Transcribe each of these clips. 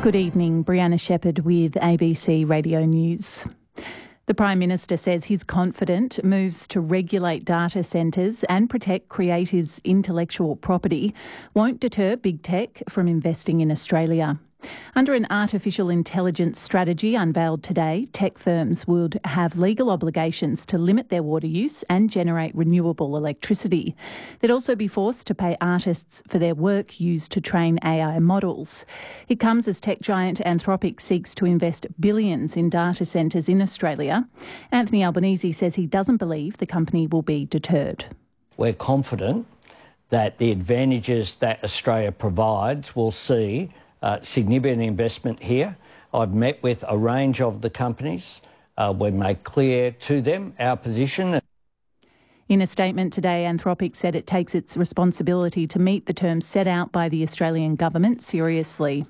Good evening, Brianna Shepherd with ABC Radio News. The Prime Minister says he's confident moves to regulate data centres and protect creatives' intellectual property won't deter big tech from investing in Australia. Under an artificial intelligence strategy unveiled today, tech firms would have legal obligations to limit their water use and generate renewable electricity. They'd also be forced to pay artists for their work used to train AI models. It comes as tech giant Anthropic seeks to invest billions in data centres in Australia. Anthony Albanese says he doesn't believe the company will be deterred. We're confident that the advantages that Australia provides will see significant investment here. I've met with a range of the companies. We've made clear to them our position. In a statement today, Anthropic said it takes its responsibility to meet the terms set out by the Australian government seriously.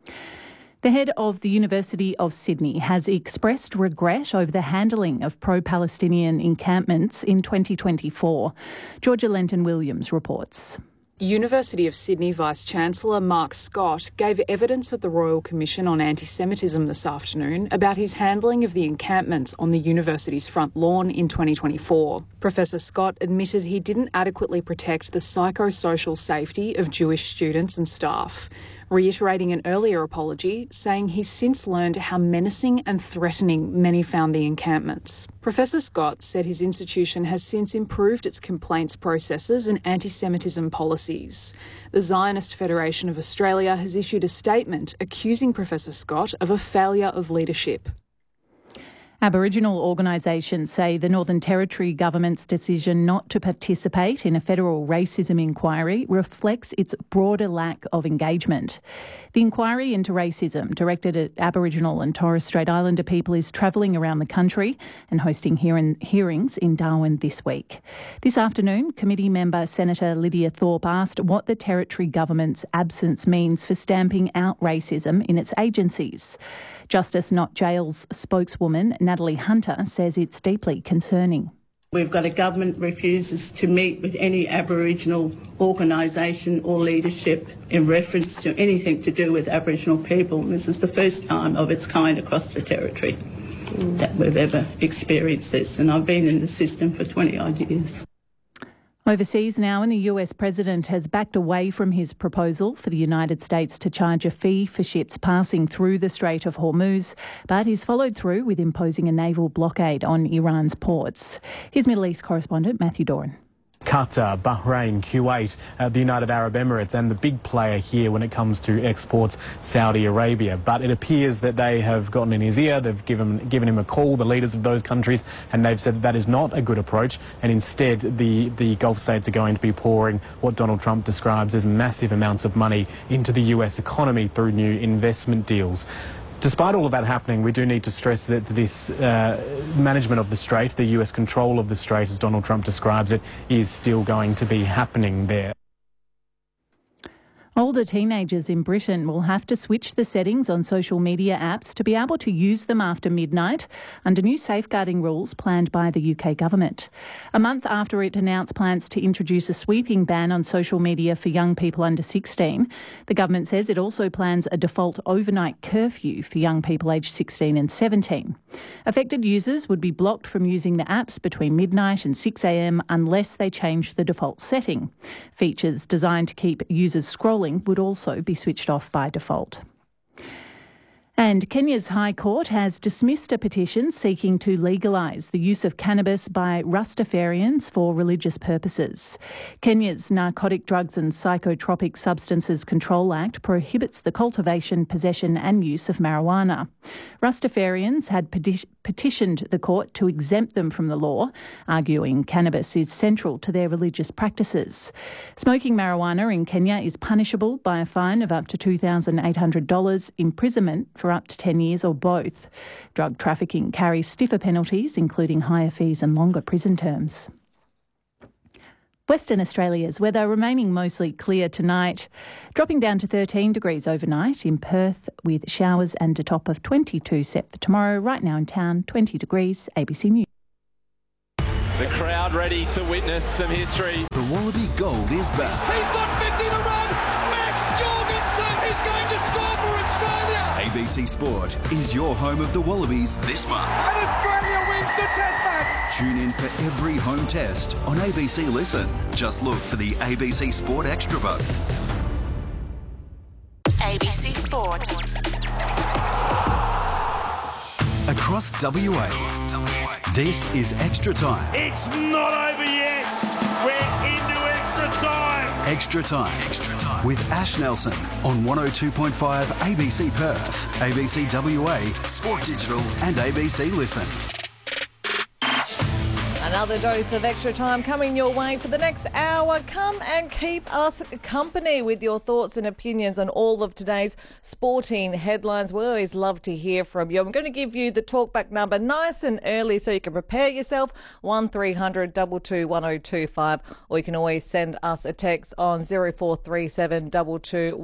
The head of the University of Sydney has expressed regret over the handling of pro-Palestinian encampments in 2024. Georgia Lenton-Williams reports. University of Sydney Vice-Chancellor Mark Scott gave evidence at the Royal Commission on Anti-Semitism this afternoon about his handling of the encampments on the university's front lawn in 2024. Professor Scott admitted he didn't adequately protect the psychosocial safety of Jewish students and staff, reiterating an earlier apology, saying he's since learned how menacing and threatening many found the encampments. Professor Scott said his institution has since improved its complaints processes and anti-Semitism policies. The Zionist Federation of Australia has issued a statement accusing Professor Scott of a failure of leadership. Aboriginal organisations say the Northern Territory government's decision not to participate in a federal racism inquiry reflects its broader lack of engagement. The inquiry into racism directed at Aboriginal and Torres Strait Islander people is travelling around the country and hosting hearings in Darwin this week. This afternoon, committee member Senator Lydia Thorpe asked what the Territory government's absence means for stamping out racism in its agencies. Justice Not Jail's spokeswoman Natalie Hunter says it's deeply concerning. We've got a government refuses to meet with any Aboriginal organisation or leadership in reference to anything to do with Aboriginal people. This is the first time of its kind across the Territory that we've ever experienced this, and I've been in the system for 20-odd years. Overseas now, and the US President has backed away from his proposal for the United States to charge a fee for ships passing through the Strait of Hormuz, but he's followed through with imposing a naval blockade on Iran's ports. Here's Middle East correspondent Matthew Doran. Qatar, Bahrain, Kuwait, the United Arab Emirates, and the big player here when it comes to exports, Saudi Arabia. But it appears that they have gotten in his ear, they've given him a call, the leaders of those countries, and they've said that is not a good approach, and instead the Gulf states are going to be pouring what Donald Trump describes as massive amounts of money into the US economy through new investment deals. Despite all of that happening, we do need to stress that this management of the Strait, the US control of the Strait, as Donald Trump describes it, is still going to be happening there. Older teenagers in Britain will have to switch the settings on social media apps to be able to use them after midnight under new safeguarding rules planned by the UK government. A month after it announced plans to introduce a sweeping ban on social media for young people under 16, the government says it also plans a default overnight curfew for young people aged 16 and 17. Affected users would be blocked from using the apps between midnight and 6 a.m. unless they change the default setting. Features designed to keep users scrolling would also be switched off by default. And Kenya's High Court has dismissed a petition seeking to legalise the use of cannabis by Rastafarians for religious purposes. Kenya's Narcotic Drugs and Psychotropic Substances Control Act prohibits the cultivation, possession and use of marijuana. Rastafarians had petitioned the court to exempt them from the law, arguing cannabis is central to their religious practices. Smoking marijuana in Kenya is punishable by a fine of up to $2,800, imprisonment for up to 10 years or both. Drug trafficking carries stiffer penalties, including higher fees and longer prison terms. Western Australia's weather remaining mostly clear tonight, dropping down to 13 degrees overnight in Perth with showers and a top of 22 set for tomorrow. Right now in town, 20 degrees, ABC News. The crowd ready to witness some history. The Wallaby Gold is back. He's got 50 to run. Max Jorgensen is going to score for Australia. ABC Sport is your home of the Wallabies this month. And Australia wins the Test match. Tune in for every home test on ABC Listen. Just look for the ABC Sport Extra button. ABC Sport. Across WA, this is Extra Time. It's not over yet. We're into extra time. Extra Time with Ash Nelson on 102.5 ABC Perth, ABC WA, Sport Digital and ABC Listen. Another dose of Extra Time coming your way for the next hour. Come and keep us company with your thoughts and opinions on all of today's sporting headlines. We always love to hear from you. I'm going to give you the talkback number nice and early so you can prepare yourself, 1300 22 1025, or you can always send us a text on 0437 22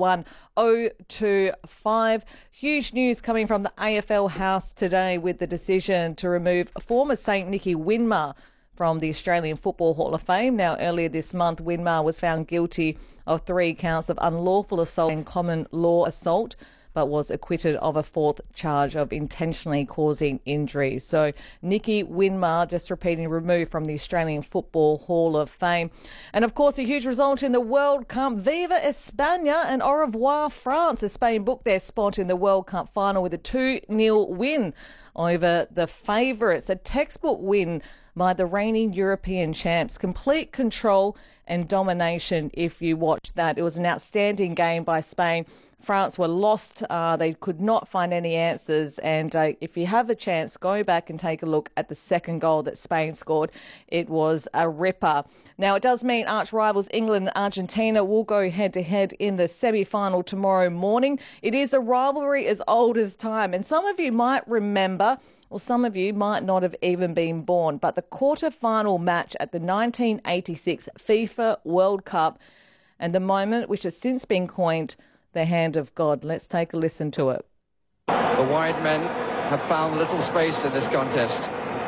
1025. Huge news coming from the AFL House today with the decision to remove former Saint Nicky Winmar from the Australian Football Hall of Fame. Now, earlier this month, Winmar was found guilty of 3 counts of unlawful assault and common law assault, but was acquitted of a 4th charge of intentionally causing injury. So Nicky Winmar, just repeating, removed from the Australian Football Hall of Fame. And of course, a huge result in the World Cup. Viva España and au revoir France, as Spain booked their spot in the World Cup final with a 2-0 win over the favourites. A textbook win by the reigning European champs. Complete control and domination if you watch that. It was an outstanding game by Spain. France were lost. They could not find any answers. And if you have a chance, go back and take a look at the second goal that Spain scored. It was a ripper. Now, it does mean arch rivals England and Argentina will go head-to-head in the semi-final tomorrow morning. It is a rivalry as old as time. And some of you might remember, or some of you might not have even been born, but the quarter-final match at the 1986 FIFA World Cup, and the moment which has since been coined the hand of God. Let's take a listen to it. The wide men have found little space in this contest.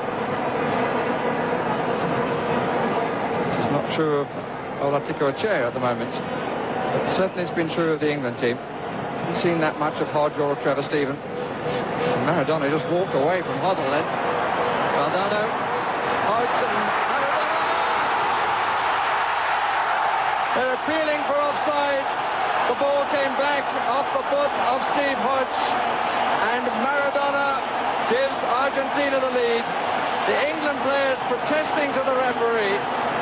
This is not true of Olatico Echea at the moment, but certainly it's been true of the England team. Haven't seen that much of Hodge or Trevor Steven. And Maradona just walked away from Hoddle then. Valdano, Hodge and Maradona! They're appealing for offside. The ball came back off the foot of Steve Hodge, and Maradona gives Argentina the lead. The England players protesting to the referee.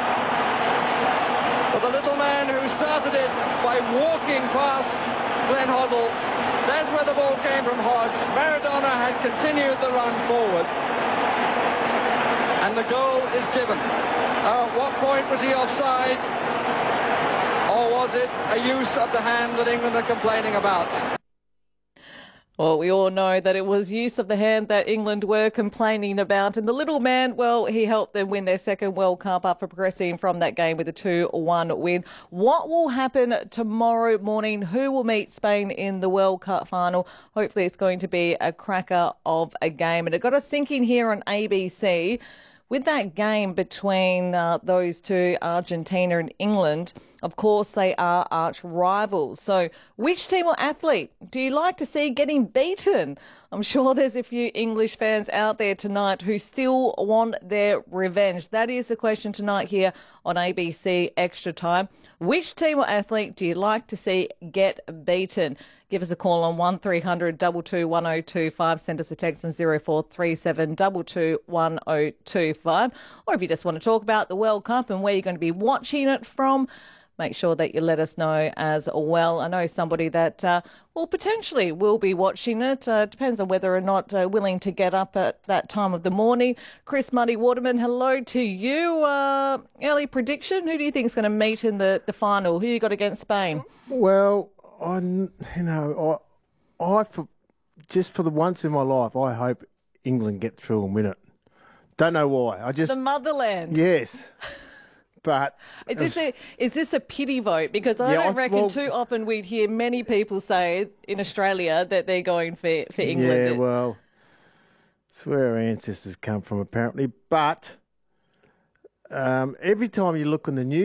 But the little man who started it by walking past Glenn Hoddle, that's where the ball came from Hodge. Maradona had continued the run forward, and the goal is given. At what point was he offside? Or was it a use of the hand that England are complaining about? Well, we all know that it was use of the hand that England were complaining about. And the little man, well, he helped them win their second World Cup after progressing from that game with a 2-1 win. What will happen tomorrow morning? Who will meet Spain in the World Cup final? Hopefully it's going to be a cracker of a game. And it got us thinking here on ABC. With that game between those two, Argentina and England, of course, they are arch rivals. So which team or athlete do you like to see getting beaten? I'm sure there's a few English fans out there tonight who still want their revenge. That is the question tonight here on ABC Extra Time. Which team or athlete do you like to see get beaten? Give us a call on 1300 22 1025. Send us a text on 0437 22 1025. Or if you just want to talk about the World Cup and where you're going to be watching it from, make sure that you let us know as well. I know somebody that potentially will be watching it. Depends on whether or not willing to get up at that time of the morning. Chris Muddy Waterman, hello to you. Early prediction, who do you think is going to meet in the final? Who you got against Spain? Well, just for the once in my life, I hope England get through and win it. Don't know why. The motherland. Yes. But is this a pity vote? Because I don't reckon too often we'd hear many people say in Australia that they're going for England. Yeah, well, it's where our ancestors come from apparently. But every time you look on the news,